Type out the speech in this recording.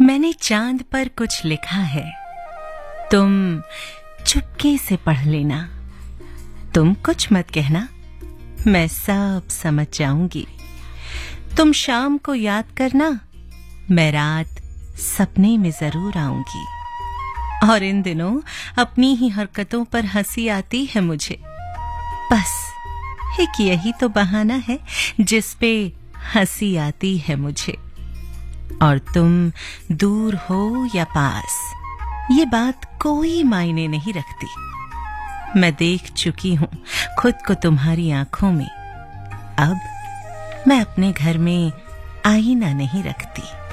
मैंने चांद पर कुछ लिखा है, तुम चुपके से पढ़ लेना। तुम कुछ मत कहना, मैं सब समझ जाऊंगी। तुम शाम को याद करना, मैं रात सपने में जरूर आऊंगी। और इन दिनों अपनी ही हरकतों पर हंसी आती है मुझे। बस एक यही तो बहाना है जिस पे हंसी आती है मुझे। और तुम दूर हो या पास, ये बात कोई मायने नहीं रखती। मैं देख चुकी हूं खुद को तुम्हारी आंखों में। अब मैं अपने घर में आईना नहीं रखती।